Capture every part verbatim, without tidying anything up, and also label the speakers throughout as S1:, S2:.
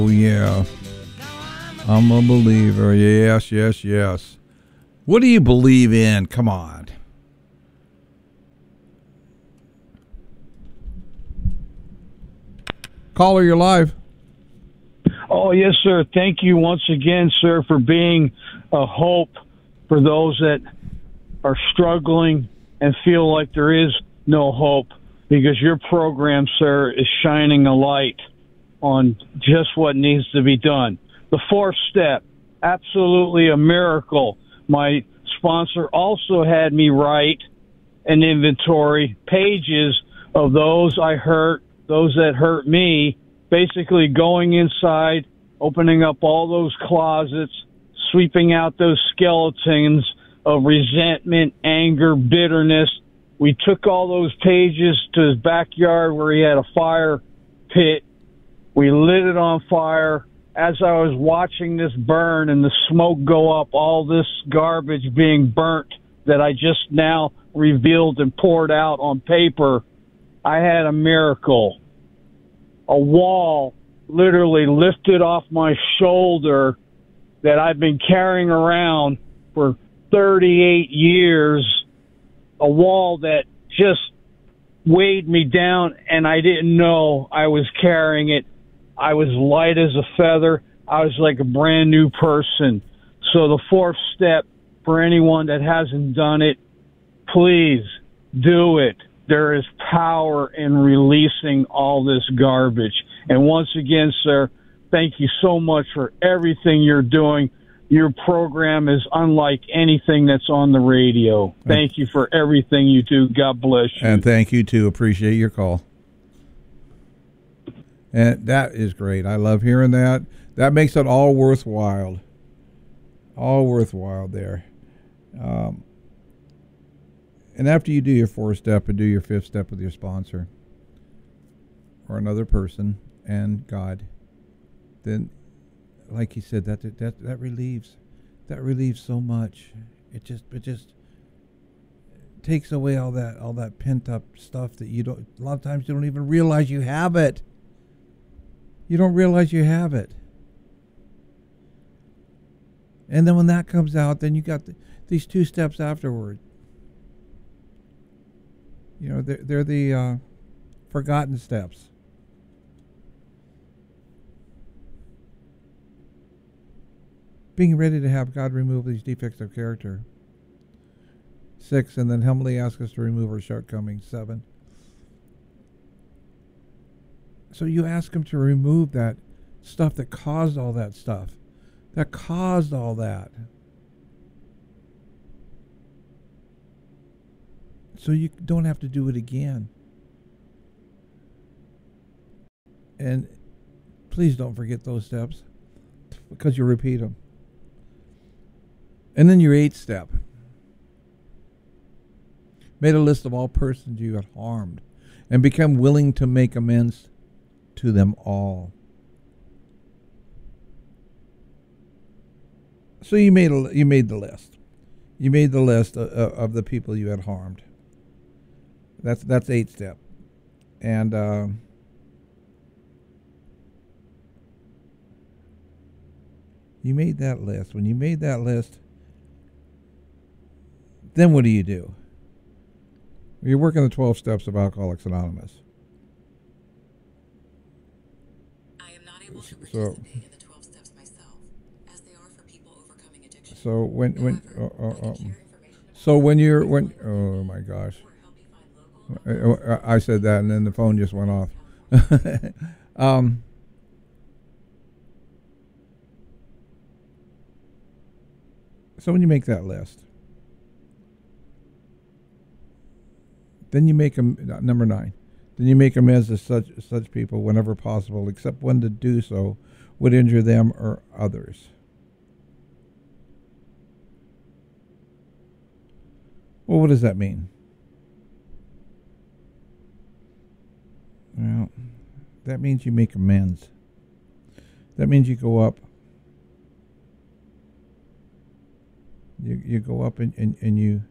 S1: Oh, yeah. I'm a believer. Yes, yes, yes. What do you believe in? Come on. Caller, you're live.
S2: Oh, yes, sir. Thank you once again, sir, for being a hope for those that are struggling and feel like there is no hope, because your program, sir, is shining a light on just what needs to be done. The fourth step, absolutely a miracle. My sponsor also had me write an inventory, pages of those I hurt, those that hurt me, basically going inside, opening up all those closets, sweeping out those skeletons of resentment, anger, bitterness. We took all those pages to his backyard where he had a fire pit. We lit it on fire. As I was watching this burn and the smoke go up, all this garbage being burnt that I just now revealed and poured out on paper, I had a miracle. A wall literally lifted off my shoulder that I've been carrying around for thirty-eight years, a wall that just weighed me down, and I didn't know I was carrying it. I was light as a feather. I was like a brand new person. So the fourth step, for anyone that hasn't done it, please do it. There is power in releasing all this garbage. And once again, sir, thank you so much for everything you're doing. Your program is unlike anything that's on the radio. Thank you for everything you do. God bless you.
S1: And thank you, too. Appreciate your call. And that is great. I love hearing that. That makes it all worthwhile. All worthwhile there. Um, and after you do your fourth step and do your fifth step with your sponsor or another person and God, then, like he said, that that that relieves, that relieves so much. It just it just takes away all that all that pent up stuff that you don't. A lot of times you don't even realize you have it. You don't realize you have it. And then when that comes out, then you got the, these two steps afterward. You know, they're, they're the uh, forgotten steps. Being ready to have God remove these defects of character. Six, and then humbly ask us to remove our shortcomings. Seven. So you ask him to remove that stuff that caused all that stuff. That caused all that. So you don't have to do it again. And please don't forget those steps, because you repeat them. And then your eighth step. Made a list of all persons you had harmed and become willing to make amends to them all. So you made a, you made the list. You made the list of, of the people you had harmed. That's that's eight step, and uh, you made that list. When you made that list, then what do you do? You're working the twelve steps of Alcoholics Anonymous.
S3: I am not able to participate
S1: So,
S3: in the twelve steps myself, as they are for people overcoming addiction.
S1: So when when
S3: However,
S1: uh, uh,
S3: I can
S1: uh,
S3: share information
S1: so when you're when oh my gosh,
S3: or help you find local
S1: I, I said that and then the phone just went off. um, so when you make that list, then you make them number nine. Then you make amends to such such people whenever possible, except when to do so would injure them or others. Well, what does that mean? Well, that means you make amends. That means you go up. You you go up and, and, and you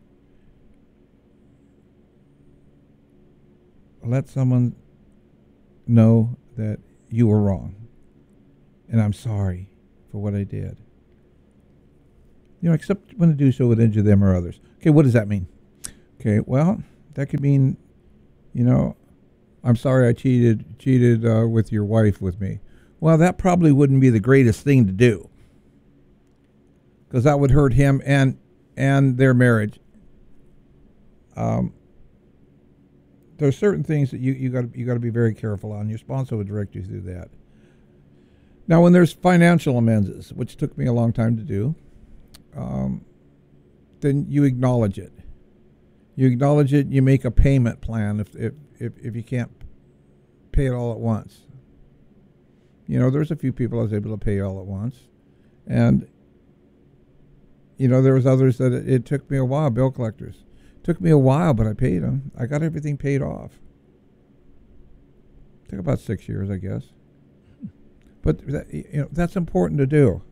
S1: let someone know that you were wrong and I'm sorry for what I did. You know, except when I do so would injure them or others. Okay, what does that mean? Okay, well, that could mean, you know, I'm sorry I cheated cheated uh, with your wife with me. Well, that probably wouldn't be the greatest thing to do, because that would hurt him and and their marriage. Um, there's certain things that you you got you got to be very careful on. Your sponsor would direct you through that. Now, when there's financial amends, which took me a long time to do, um, then you acknowledge it. You acknowledge it. You make a payment plan if if if, if you can't pay it all at once. You know, there's a few people I was able to pay all at once, and you know there was others that it, it took me a while. Bill collectors, it took me a while, but I paid them. I got everything paid off. It took about six years, I guess. But that, you know, that's important to do.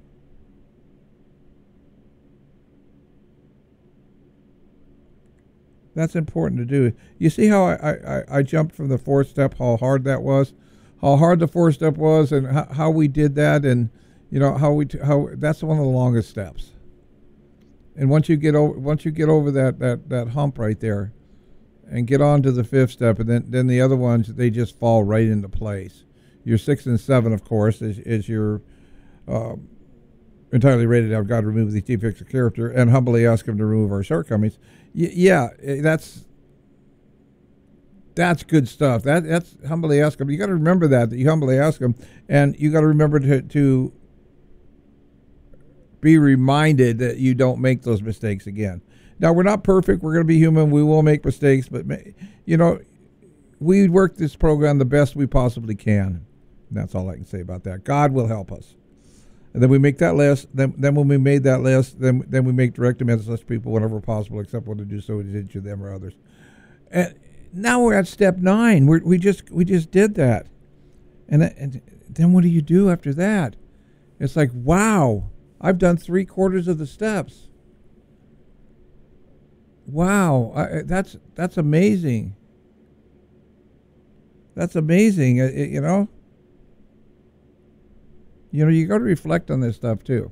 S1: That's important to do. You see how I, I, I jumped from the fourth step, how hard that was, how hard the fourth step was, and how, how we did that, and you know how we t- how that's one of the longest steps. And once you get over once you get over that, that, that hump right there, and get on to the fifth step, and then, then the other ones, they just fall right into place. Your six and seven, of course, is is your uh, entirely ready to have God remove these defects of character and humbly ask Him to remove our shortcomings. Y- yeah, that's that's good stuff. That that's humbly ask Him. You got to remember that that you humbly ask Him, and you got to remember to to be reminded that you don't make those mistakes again. Now, we're not perfect. We're going to be human. We will make mistakes, but you know, we work this program the best we possibly can. That's all I can say about that. God will help us. And then we make that list. Then, then when we made that list, then then we make direct amends to such people whenever possible, except when to do so we did to them or others. And now we're at step nine. We we just we just did that, and and then what do you do after that? It's like, wow, I've done three quarters of the steps. Wow, I, that's that's amazing. That's amazing. It, it, you know. You know, you got to reflect on this stuff too.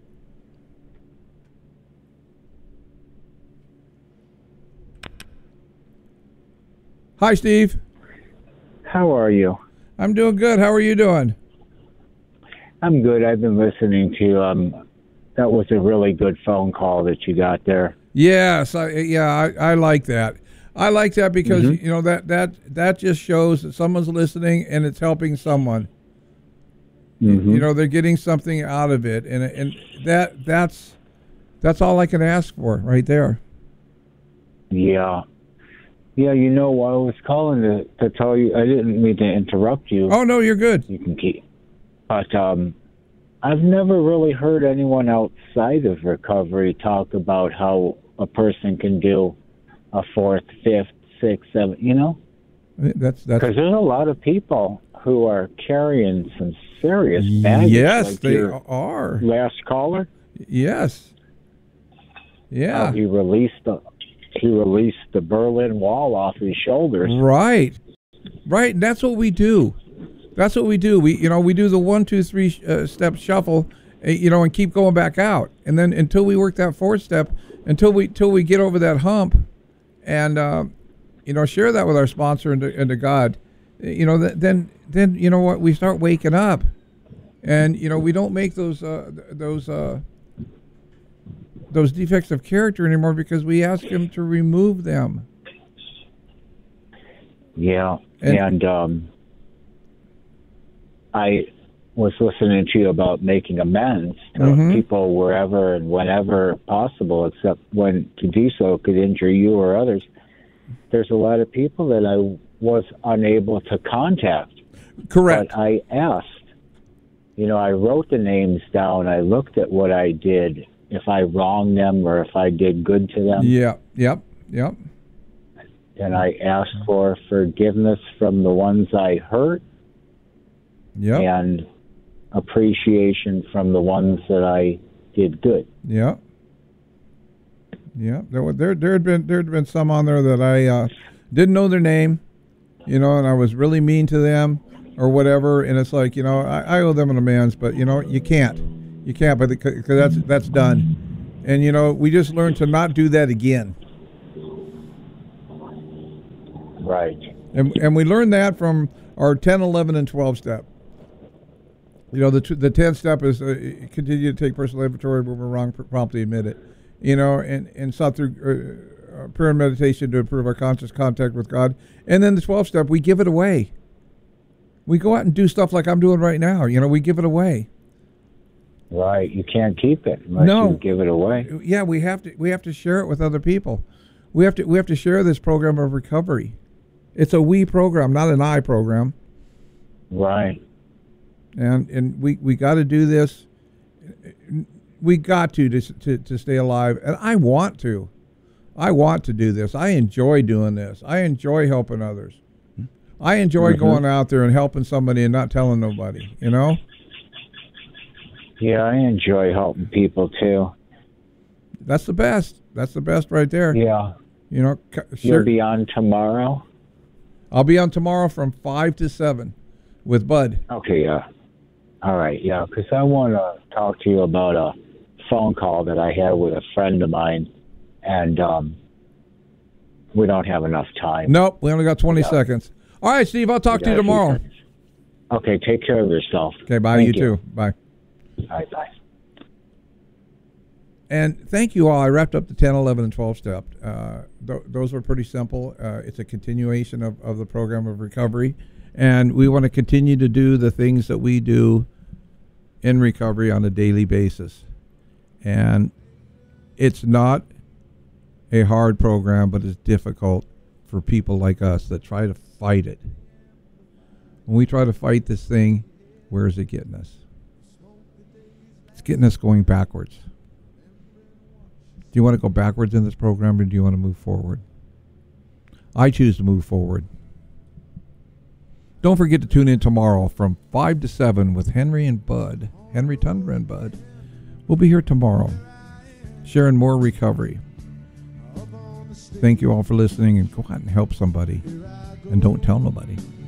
S1: Hi, Steve.
S4: How are you?
S1: I'm doing good. How are you doing?
S4: I'm good. I've been listening to you. Um, that was a really good phone call that you got there.
S1: Yes, I, yeah, I, I like that. I like that because
S4: Mm-hmm.
S1: you know that that that just shows that someone's listening and it's helping someone.
S4: Mm-hmm.
S1: You know, they're getting something out of it, and and that that's that's all I can ask for right there.
S4: Yeah. Yeah, you know, I was calling to, to tell you, I didn't mean to interrupt you.
S1: Oh, no, you're good.
S4: You can keep. But um, I've never really heard anyone outside of recovery talk about how a person can do a fourth, fifth, sixth, seventh, you know?
S1: That's that's
S4: Because there's a lot of people who are carrying some serious baggage.
S1: yes,
S4: like
S1: they
S4: your
S1: are.
S4: last caller.
S1: Yes. Yeah.
S4: Uh, he released the he released the Berlin Wall off his shoulders.
S1: Right. Right. And that's what we do. That's what we do. We, you know, we do the one, two, three uh, step shuffle, uh, you know, and keep going back out. And then until we work that fourth step, until we, till we get over that hump, and uh, you know, share that with our sponsor and to, and to God, you know, th- then then you know what, we start waking up, and you know, we don't make those uh, th- those. Uh, those defects of character anymore because we ask Him to remove them.
S4: Yeah,
S1: And-
S4: and, um, I was listening to you about making amends to
S1: Mhm.
S4: people wherever and whenever possible, except when to do so could injure you or others. There's a lot of people that I was unable to contact.
S1: Correct.
S4: But I asked. You know, I wrote the names down. I looked at what I did, if I wronged them or if I did good to them.
S1: Yeah. Yep. Yep.
S4: And I asked for forgiveness from the ones I hurt
S1: Yep.
S4: and appreciation from the ones that I did good.
S1: Yeah. Yeah. There were there there had been there had been some on there that I uh, didn't know their name, you know, and I was really mean to them, or whatever, and it's like, you know, I, I owe them an amends, but you know, you can't, you can't, but because that's that's done, and you know, we just learned to not do that again.
S4: Right.
S1: And and we learned that from our ten, eleven, and twelve step. You know, the t- the tenth step is uh, continue to take personal inventory when we're wrong, pr- promptly admit it. You know, and and sought through uh, prayer and meditation to improve our conscious contact with God. And then the twelfth step, we give it away. We go out and do stuff like I'm doing right now. You know, we give it away.
S4: Right. You can't keep it unless
S1: No.
S4: you give it away.
S1: Yeah, we have to we have to share it with other people. We have to we have to share this program of recovery. It's a we program, not an I program.
S4: Right.
S1: And and we, we got to do this. We got to, to to to stay alive. And I want to. I want to do this. I enjoy doing this. I enjoy helping others. I enjoy
S4: Mm-hmm.
S1: going out there and helping somebody and not telling nobody, you know?
S4: Yeah, I enjoy helping people too.
S1: That's the best. That's the best right there.
S4: Yeah.
S1: You know, c-
S4: You'll
S1: sure.
S4: be on tomorrow?
S1: I'll be on tomorrow from five to seven with Bud.
S4: Okay, yeah. All right, yeah, because I want to talk to you about a phone call that I had with a friend of mine, and um, we don't have enough time.
S1: Nope, we only got twenty
S4: Yeah.
S1: seconds. All right, Steve, I'll talk
S4: We
S1: to you
S4: got a few
S1: tomorrow.
S4: seconds. Okay, take care of yourself.
S1: Okay, bye.
S4: Thank
S1: You too. Bye.
S4: All right, bye.
S1: And thank you all. I wrapped up the ten, eleven, and twelve step. Uh, th- those were pretty simple. Uh, it's a continuation of, of the program of recovery. And we want to continue to do the things that we do in recovery on a daily basis. And it's not a hard program, but it's difficult for people like us that try to fight it. When we try to fight this thing, where is it getting us? It's getting us going backwards. Do you want to go backwards in this program, or do you want to move forward? I choose to move forward. Don't forget to tune in tomorrow from five to seven with Henry and Bud. Henry Tundra and Bud. We'll be here tomorrow, sharing more recovery. Thank you all for listening, and go out and help somebody. And don't tell nobody.